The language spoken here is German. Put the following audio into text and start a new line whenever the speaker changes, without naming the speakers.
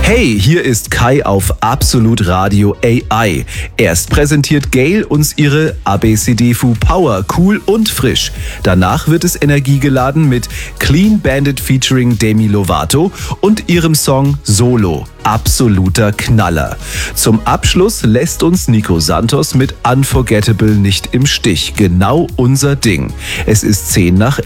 Hey, hier ist Kai auf Absolut Radio AI. Erst präsentiert Gail uns ihre ABCDFU Power, cool und frisch. Danach wird es energiegeladen mit Clean Bandit featuring Demi Lovato und ihrem Song Solo. Absoluter Knaller. Zum Abschluss lässt uns Nico Santos mit Unforgettable nicht im Stich. Genau unser Ding. Es ist 10 nach